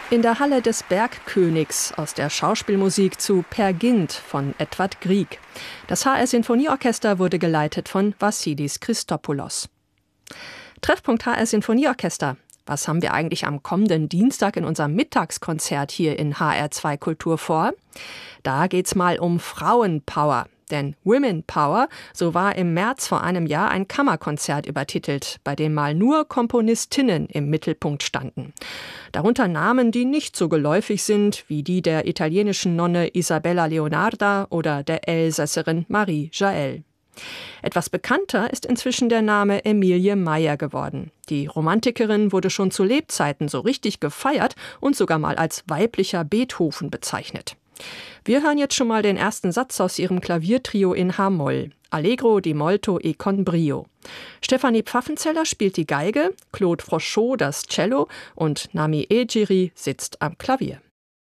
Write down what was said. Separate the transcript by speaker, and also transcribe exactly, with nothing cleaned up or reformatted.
Speaker 1: In der Halle des Bergkönigs aus der Schauspielmusik zu Peer Gynt von Edvard Grieg. Das H R-Sinfonieorchester wurde geleitet von Vassilis Christopoulos. Treffpunkt H R-Sinfonieorchester. Was haben wir eigentlich am kommenden Dienstag in unserem Mittagskonzert hier in H R zwei Kultur vor? Da geht's mal um Frauenpower. Denn Women Power, so war im März vor einem Jahr ein Kammerkonzert übertitelt, bei dem mal nur Komponistinnen im Mittelpunkt standen. Darunter Namen, die nicht so geläufig sind, wie die der italienischen Nonne Isabella Leonarda oder der Elsässerin Marie Jael. Etwas bekannter ist inzwischen der Name Emilie Meyer geworden. Die Romantikerin wurde schon zu Lebzeiten so richtig gefeiert und sogar mal als weiblicher Beethoven bezeichnet. Wir hören jetzt schon mal den ersten Satz aus ihrem Klaviertrio in H-Moll. Allegro di molto e con brio. Stefanie Pfaffenzeller spielt die Geige, Claude Frochot das Cello und Nami Egiri sitzt am Klavier.